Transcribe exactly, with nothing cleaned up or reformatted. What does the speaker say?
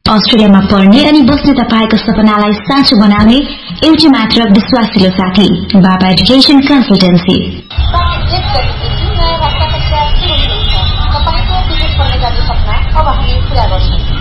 अस्ट्रेलियामा पढ्ने अनि बस्ने तपाईको सपनालाई साँचो बनाउने एउटै मात्र विश्वासिलो साथी बाबा एजुकेशन कन्सल्टेन्सी। तपाईको विदेश पढ्ने जाने सपना अब हामी पूरा गर्छौं।